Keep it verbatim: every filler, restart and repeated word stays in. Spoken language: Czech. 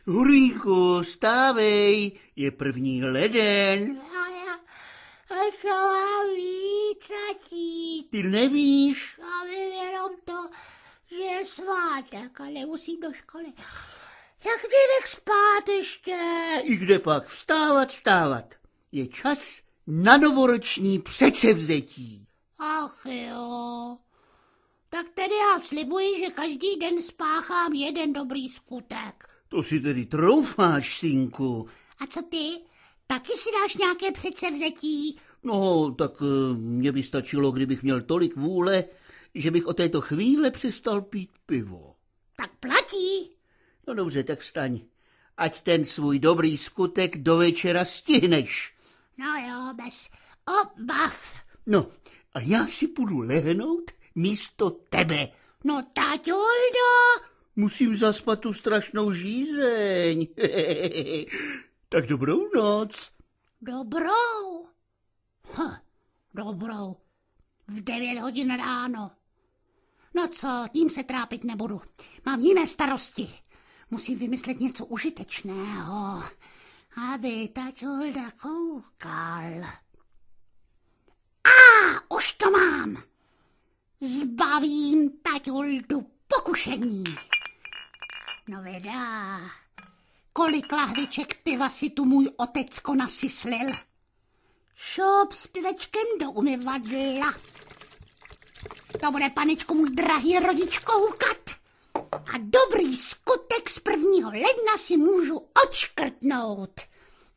Hurýku, stávej, je první leden. A já, a co mám víc, tatí? Ty nevíš? Já vím jenom to, že je svátek a nemusím do školy. Jak mě nech spát ještě? I kde pak vstávat, vstávat. Je čas na novoroční předsevzetí. Ach jo. Tak tedy já slibuji, že každý den spáchám jeden dobrý skutek. To si tedy troufáš, synku. A co ty? Taky si dáš nějaké předsevzetí? No, tak mně by stačilo, kdybych měl tolik vůle, že bych o této chvíle přestal pít pivo. Tak platí. No dobře, tak vstaň. Ať ten svůj dobrý skutek do večera stihneš. No jo, bez obav. No, a já si půjdu lehnout místo tebe. No, táťuldo. Musím zaspat tu strašnou žízeň. Tak dobrou noc. Dobrou. Hm, dobrou. V devět hodin ráno. No co, tím se trápit nebudu. Mám jiné starosti. Musím vymyslet něco užitečného, aby taťulda koukal. A už to mám. Zbavím taťuldu pokušení. No vedá, kolik lahviček piva si tu můj otecko nasyslil. Šup s pivečkem do umyvadla. To bude, panečku můj drahý rodič, koukat. A dobrý skutek z prvního ledna si můžu odškrtnout.